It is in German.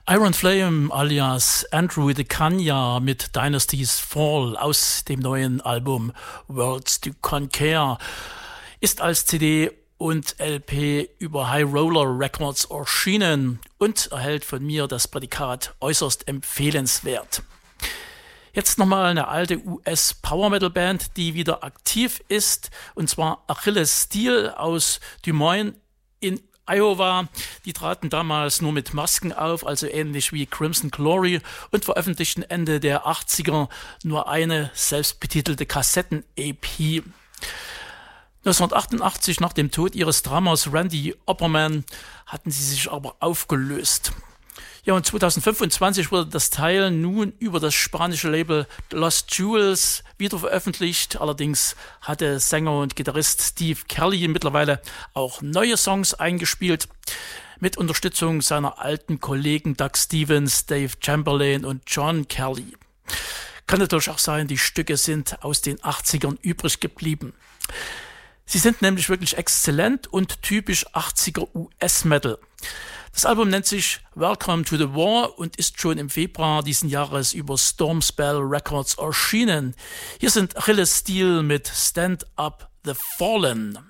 Iron Flame alias Andrew de Cagna mit Dynasty's Fall aus dem neuen Album Worlds to Conquer ist als CD und LP über High Roller Records erschienen und erhält von mir das Prädikat äußerst empfehlenswert. Jetzt nochmal eine alte US-Power-Metal-Band, die wieder aktiv ist, und zwar Achilles Steel aus Des Moines in Iowa. Die traten damals nur mit Masken auf, also ähnlich wie Crimson Glory, und veröffentlichten Ende der 80er nur eine selbstbetitelte Kassetten-EP. 1988, nach dem Tod ihres Drummers Randy Opperman, hatten sie sich aber aufgelöst. Ja, und 2025 wurde das Teil nun über das spanische Label Lost Jewels wieder veröffentlicht. Allerdings hatte Sänger und Gitarrist Steve Kelly mittlerweile auch neue Songs eingespielt, mit Unterstützung seiner alten Kollegen Doug Stevens, Dave Chamberlain und John Kelly. Kann natürlich auch sein, die Stücke sind aus den 80ern übrig geblieben. Sie sind nämlich wirklich exzellent und typisch 80er US-Metal. Das Album nennt sich Welcome to the War und ist schon im Februar diesen Jahres über Stormspell Records erschienen. Hier sind Achilles Steel mit Stand Up the Fallen.